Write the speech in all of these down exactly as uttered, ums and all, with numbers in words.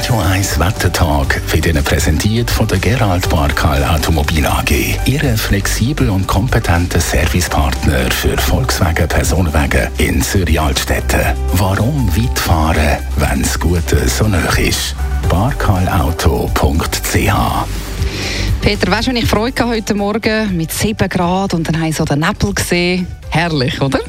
Radio eins Wettertag wird Ihnen präsentiert von der Gerald Barkal Automobil A G. Ihre flexibel und kompetente Servicepartner für Volkswagen Personenwagen in Zürich-Altstetten. Warum weit fahren, wenn das Gute so nah ist? barkalauto punkt c h. Peter, weißt du, wenn ich Freude hatte heute Morgen mit sieben Grad und dann habe ich so den Nebel gesehen. Herrlich, oder?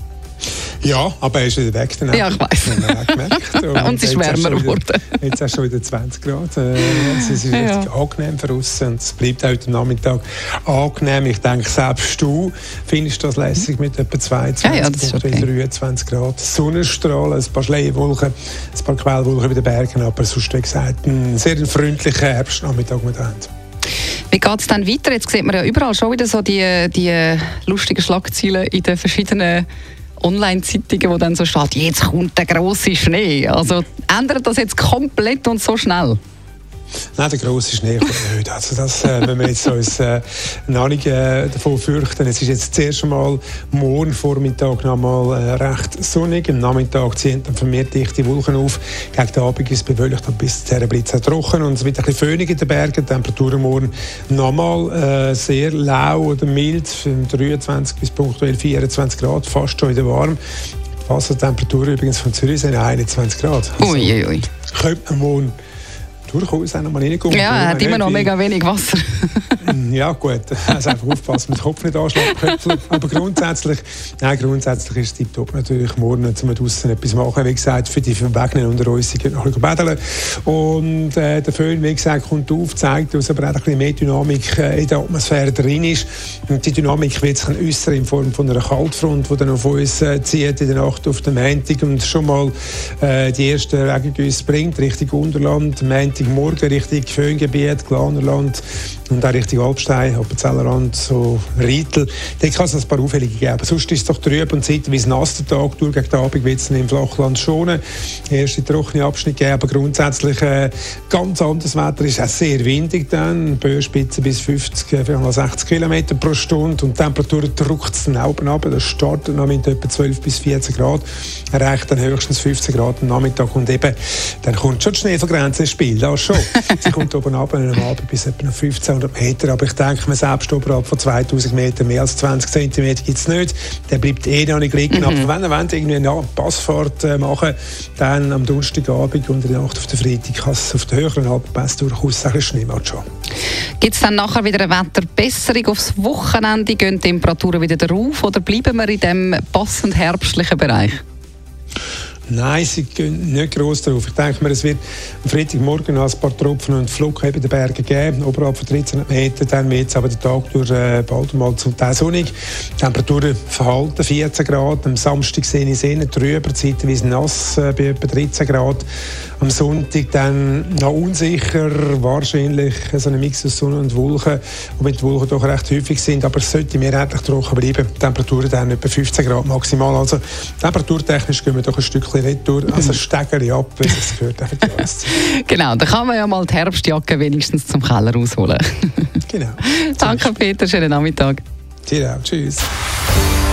Ja, aber er ist wieder weg. Dann ja, ich weiss. Und, und es ist wärmer geworden. Jetzt hast du schon wieder zwanzig Grad. Äh, es ist ja. richtig angenehm für uns und es bleibt heute Nachmittag angenehm. Ich denke, selbst du findest das lässig mit etwa zweiundzwanzig, ja, ja, das ist okay. dreiundzwanzig Grad. Sonnenstrahlen, ein paar Schleierwolken, ein paar Quellwolken über den Bergen, aber sonst, wie gesagt, ein sehr freundlicher Herbstnachmittag mit haben. Wie geht es dann weiter? Jetzt sieht man ja überall schon wieder so die, die lustigen Schlagzeilen in den verschiedenen Online-Zeitungen, wo dann so steht, jetzt kommt der grosse Schnee. Also ändert das jetzt komplett und so schnell? Nein, der grosse Schnee kommt nicht. Also das, äh, wenn wir jetzt uns äh, noch nicht äh, davon fürchten, es ist jetzt das erste Mal morgen Vormittag noch mal äh, recht sonnig. Am Nachmittag ziehen dann vermehrt dichte Wolken auf. Gegen den Abend ist es bewölkt und bis zur Blitze trocken. Und es wird ein bisschen föhnig in den Bergen. Die Temperaturen morgen noch mal äh, sehr lau oder mild, von dreiundzwanzig bis punktuell vierundzwanzig Grad, fast schon wieder warm. Die Wassertemperatur übrigens von Zürich sind einundzwanzig Grad. Also, ui, ui. Könnte man morgen durchaus auch noch mal reinkommen. Ja, er hat immer noch mega wenig Wasser. Ja, gut. Also einfach aufpassen, mit dem Kopf nicht anschlagen. Aber grundsätzlich, nein, grundsätzlich ist es tiptop. Natürlich morgen zum draussen etwas machen. Wie gesagt, für die Verwegenen unter uns, sie können noch ein bisschen betteln. Und äh, der Föhn, wie gesagt, kommt auf, zeigt uns aber auch ein bisschen mehr Dynamik äh, in der Atmosphäre drin ist. Und die Dynamik wird sich äußern in Form von einer Kaltfront, die dann auf uns äh, zieht in der Nacht auf den Montag und schon mal äh, die ersten Regengüsse bringt, Richtung Unterland. Montagmorgen Richtung Föhngebiet, Glanerland und auch Richtung Alpstein, Appenzellerrand, so Rietel. Da kann es ein paar Auffällige geben. Sonst ist es doch trüb und zeitweise nass der Tag. Durch gegen den Abend wird es im Flachland schonen. Erste trockene Abschnitt geben, aber grundsätzlich äh, ganz anderes Wetter. Ist auch sehr windig dann. Böenspitze bis fünfzig, vielleicht sechzig Kilometer pro Stunde. Und die Temperatur drückt es dann oben ab. Das startet noch mit etwa zwölf bis vierzehn Grad. Erreicht dann höchstens fünfzehn Grad am Nachmittag. Und eben, dann kommt schon die Schneefallgrenze ins Spiel. Das schon. Sie kommt oben ab am Abend bis etwa fünfzehnhundert Meter. Aber ich denke, man selbst oberhalb von zweitausend Metern, mehr als zwanzig Zentimeter gibt es nicht. Der bleibt eh noch nicht liegen. Mhm. Aber wenn ihr wollt, irgendwie eine Passfahrt äh, machen, dann am Donnerstagabend und in der Nacht auf den Freitag kann es auf den höheren Alpenpässe durchaus ein Schneematsch schon. Gibt es dann nachher wieder eine Wetterbesserung aufs Wochenende? Gehen die Temperaturen wieder rauf oder bleiben wir in diesem passend herbstlichen Bereich? Nein, sie gehen nicht gross darauf. Ich denke mir, es wird am Freitagmorgen noch ein paar Tropfen und Flug in den Bergen geben, oberhalb von dreizehnhundert Meter. Dann wird es aber den Tag durch äh, bald mal zum Teil sonnig. Die Temperaturen verhalten vierzehn Grad. Am Samstag sehe ich es eher drüber, zeitweise nass äh, bei etwa dreizehn Grad. Am Sonntag dann noch unsicher, wahrscheinlich so ein Mix aus Sonne und Wolken, wobei die Wolken doch recht häufig sind, aber es sollte mehrheitlich trocken bleiben. Die Temperaturen dann etwa fünfzehn Grad maximal. Also temperaturtechnisch gehen wir doch ein Stückchen retour, also steigere ab, wie es gehört auf die Jahreszeit. Genau, da kann man ja mal die Herbstjacke wenigstens zum Keller rausholen. Genau. Danke Peter, schönen Nachmittag. Dir auch, tschüss.